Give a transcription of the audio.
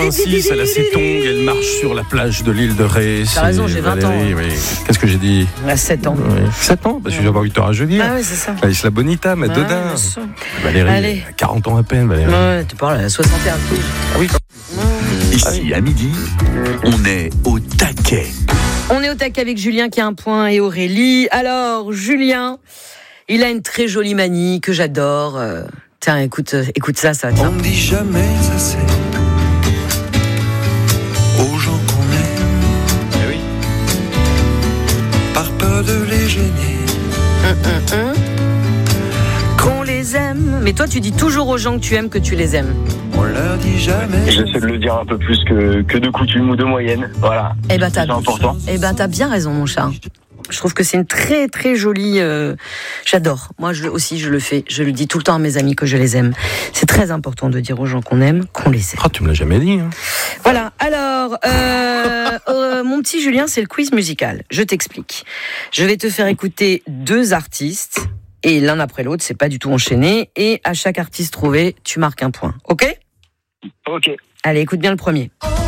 86, elle a ses tongs, elle marche sur la plage de l'île de Ré. T'as raison, j'ai 20 ans. Oui. Qu'est-ce que j'ai dit ? Elle a 7 ans. Oui. 7 ans ? Parce que je vais avoir 8 ans à jeudi. Ah oui, c'est ça. Isla Bonita, Madonna. Ouais, Valérie, allez. 40 ans à peine, Valérie. Ouais, tu parles à 61 piges. Ah oui. Ici, à midi, on est au taquet. On est au taquet avec Julien qui a un point et Aurélie. Alors, Julien, il a une très jolie manie que j'adore. Tiens, écoute ça, tiens. On ne dit jamais assez aux gens qu'on aime. Eh oui. Par peur de les gêner. Qu'on les aime. Mais toi, tu dis toujours aux gens que tu aimes que tu les aimes. On leur dit jamais. J'essaie de le dire un peu plus que de coutume ou de moyenne. Voilà. Eh ben, C'est important. t'as bien raison, mon chat. Je trouve que c'est une très très jolie. J'adore. Moi aussi, je le fais. Je le dis tout le temps à mes amis que je les aime. C'est très important de dire aux gens qu'on aime, qu'on les aime. Ah, tu me l'as jamais dit. Hein. Voilà. Alors, mon petit Julien, c'est le quiz musical. Je t'explique. Je vais te faire écouter 2 artistes et l'un après l'autre. C'est pas du tout enchaîné. Et à chaque artiste trouvé, tu marques un point. Ok ? Ok. Allez, écoute bien le premier.